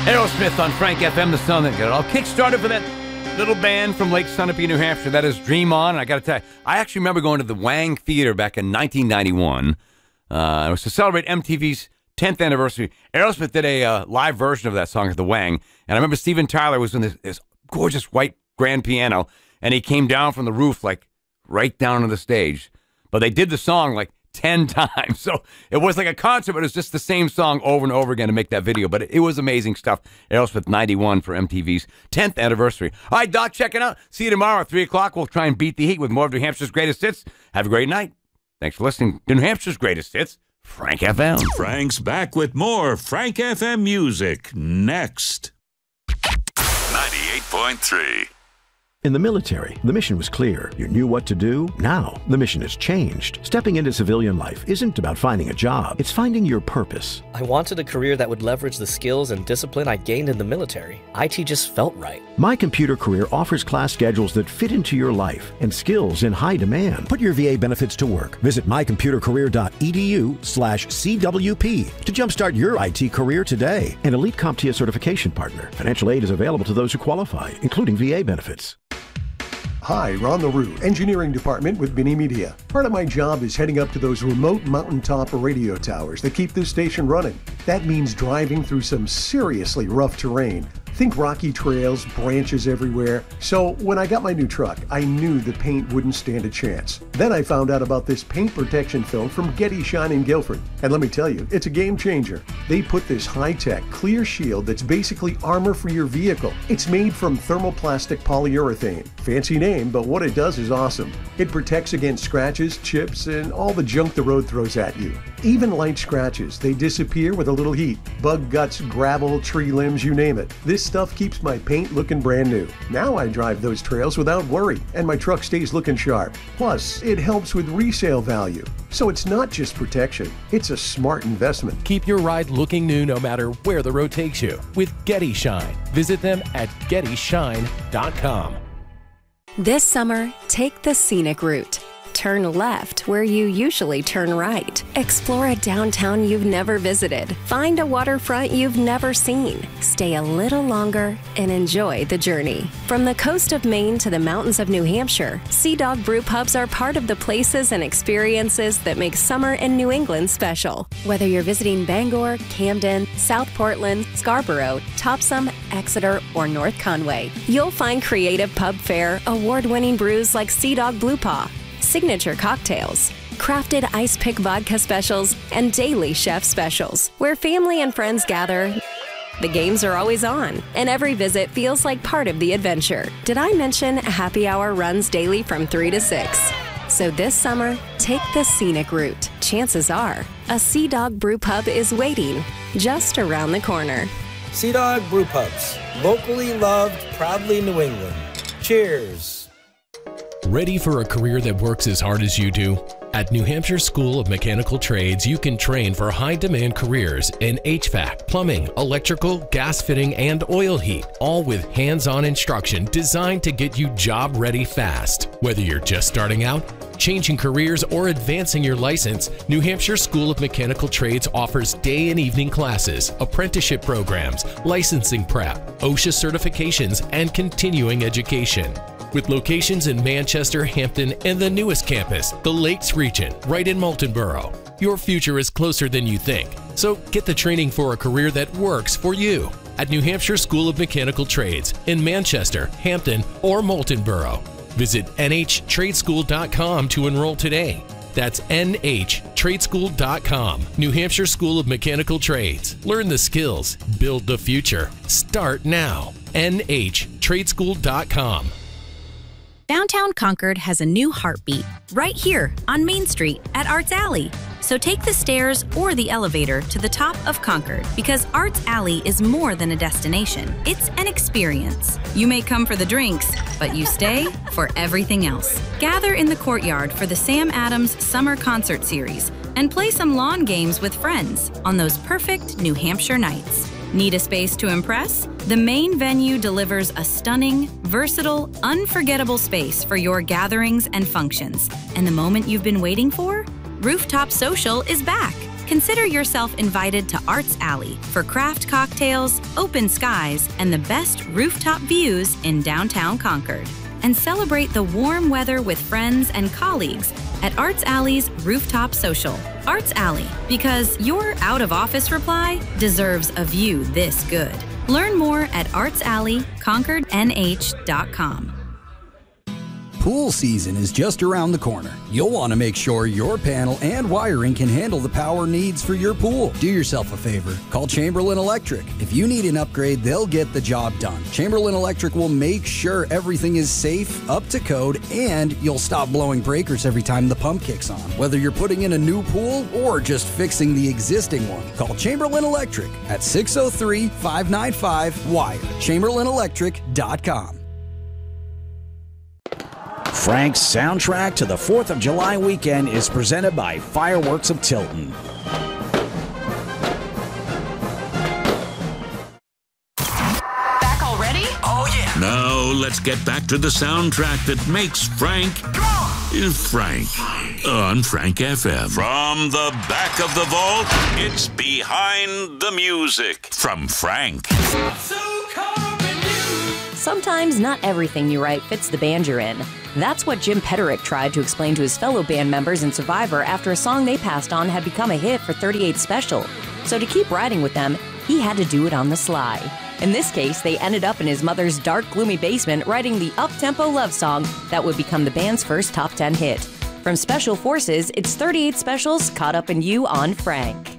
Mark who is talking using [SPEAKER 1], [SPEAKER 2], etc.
[SPEAKER 1] Aerosmith on Frank FM, the song that got it all kick-started for that little band from Lake Sunapee, New Hampshire. That is Dream On. And I got to tell you, I actually remember going to the Wang Theater back in 1991. It was to celebrate MTV's 10th anniversary. Aerosmith did a live version of that song at the Wang. And I remember Steven Tyler was on this gorgeous white grand piano, and he came down from the roof, like, right down on the stage. But they did the song, like, 10 times. So it was like a concert, but it was just the same song over and over again to make that video. But it was amazing stuff. Aerosmith 91 for MTV's 10th anniversary. All right, Doc, check it out. See you tomorrow at 3 o'clock. We'll try and beat the heat with more of New Hampshire's greatest hits. Have a great night. Thanks for listening to New Hampshire's greatest hits, Frank FM.
[SPEAKER 2] Frank's back with more Frank FM music next. 98.3.
[SPEAKER 3] In the military, the mission was clear. You knew what to do. Now, the mission has changed. Stepping into civilian life isn't about finding a job. It's finding your purpose.
[SPEAKER 4] I wanted a career that would leverage the skills and discipline I gained in the military. IT just felt right.
[SPEAKER 3] My Computer Career offers class schedules that fit into your life and skills in high demand.
[SPEAKER 5] Put your VA benefits to work. Visit mycomputercareer.edu/CWP to jumpstart your IT career today.
[SPEAKER 3] An elite CompTIA certification partner. Financial aid is available to those who qualify, including VA benefits.
[SPEAKER 6] Hi, Ron LaRue, Engineering Department with Mini Media. Part of my job is heading up to those remote mountaintop radio towers that keep this station running. That means driving through some seriously rough terrain. Think rocky trails, branches everywhere. So when I got my new truck, I knew the paint wouldn't stand a chance. Then I found out about this paint protection film from Getty Shine in Guilford. And let me tell you, it's a game changer. They put this high-tech clear shield that's basically armor for your vehicle. It's made from thermoplastic polyurethane. Fancy name, but what it does is awesome. It protects against scratches, chips, and all the junk the road throws at you. Even light scratches, they disappear with a little heat. Bug guts, gravel, tree limbs, you name it. This stuff keeps my paint looking brand new. Now I drive those trails without worry, and my truck stays looking sharp. Plus, it helps with resale value. So it's not just protection, it's a smart investment.
[SPEAKER 7] Keep your ride looking new no matter where the road takes you with Getty Shine. Visit them at GettyShine.com.
[SPEAKER 8] This summer, take the scenic route. Turn left where you usually turn right. Explore a downtown you've never visited. Find a waterfront you've never seen. Stay a little longer and enjoy the journey. From the coast of Maine to the mountains of New Hampshire, Sea Dog Brew Pubs are part of the places and experiences that make summer in New England special. Whether you're visiting Bangor, Camden, South Portland, Scarborough, Topsom, Exeter, or North Conway, you'll find creative pub fare, award-winning brews like Sea Dog Blue Paw, signature cocktails, crafted ice pick vodka specials, and daily chef specials. Where family and friends gather, the games are always on, and every visit feels like part of the adventure. Did I mention happy hour runs daily from 3 to 6? So this summer, take the scenic route. Chances are, a Sea Dog Brew Pub is waiting just around the corner.
[SPEAKER 9] Sea Dog Brew Pubs, locally loved, proudly New England. Cheers.
[SPEAKER 7] Ready for a career that works as hard as you do? At New Hampshire School of Mechanical Trades, you can train for high-demand careers in HVAC, plumbing, electrical, gas fitting, and oil heat, all with hands-on instruction designed to get you job-ready fast. Whether you're just starting out, changing careers, or advancing your license, New Hampshire School of Mechanical Trades offers day and evening classes, apprenticeship programs, licensing prep, OSHA certifications, and continuing education. With locations in Manchester, Hampton, and the newest campus, the Lakes region, right in Moultonborough. Your future is closer than you think. So get the training for a career that works for you at New Hampshire School of Mechanical Trades in Manchester, Hampton, or Moultonborough. Visit NHTradeschool.com to enroll today. That's NHTradeschool.com. New Hampshire School of Mechanical Trades. Learn the skills. Build the future. Start now. NHTradeschool.com.
[SPEAKER 10] Downtown Concord has a new heartbeat right here on Main Street at Arts Alley. So take the stairs or the elevator to the top of Concord, because Arts Alley is more than a destination. It's an experience. You may come for the drinks, but you stay for everything else. Gather in the courtyard for the Sam Adams Summer Concert Series and play some lawn games with friends on those perfect New Hampshire nights. Need a space to impress? The main venue delivers a stunning, versatile, unforgettable space for your gatherings and functions. And the moment you've been waiting for? Rooftop Social is back. Consider yourself invited to Arts Alley for craft cocktails, open skies, and the best rooftop views in downtown Concord. And celebrate the warm weather with friends and colleagues at Arts Alley's Rooftop Social. Arts Alley, because your out-of-office reply deserves a view this good. Learn more at artsalleyconcordnh.com.
[SPEAKER 11] Pool season is just around the corner. You'll want to make sure your panel and wiring can handle the power needs for your pool. Do yourself a favor. Call Chamberlain Electric. If you need an upgrade, they'll get the job done. Chamberlain Electric will make sure everything is safe, up to code, and you'll stop blowing breakers every time the pump kicks on. Whether you're putting in a new pool or just fixing the existing one, call Chamberlain Electric at 603-595-WIRE. ChamberlainElectric.com.
[SPEAKER 12] Frank's soundtrack to the 4th of July weekend is presented by Fireworks of Tilton.
[SPEAKER 13] Back already?
[SPEAKER 2] Oh, yeah. Now, let's get back to the soundtrack that makes Frank Frank on Frank FM. From the back of the vault, it's Behind the Music from Frank.
[SPEAKER 14] Sometimes not everything you write fits the band you're in. That's what Jim Petterick tried to explain to his fellow band members in Survivor after a song they passed on had become a hit for 38 Special. So to keep writing with them, he had to do it on the sly. In this case, they ended up in his mother's dark, gloomy basement writing the up-tempo love song that would become the band's first top 10 hit. From Special Forces, it's 38 Specials Caught Up in You on Frank.